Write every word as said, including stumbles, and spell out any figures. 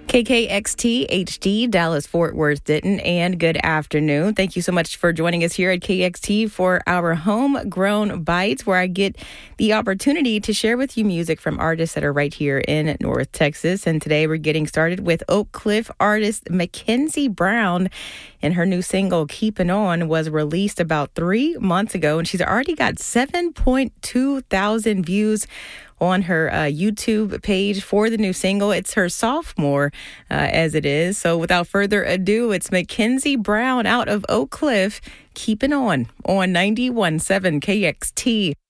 K K X T H D, Dallas, Fort Worth, Denton, and good afternoon. Thank you so much for joining us here at K X T for our Homegrown Bites, where I get the opportunity to share with you music from artists that are right here in North Texas. And today we're getting started with Oak Cliff artist Mackenzie Brown. And her new single, Keepin' On, was released about three months ago, and she's already got seven point two thousand views on her uh, YouTube page for the new single. It's her sophomore, uh, as it is. So without further ado, it's Mackenzie Brown out of Oak Cliff, Keepin' On, on ninety-one point seven K X T.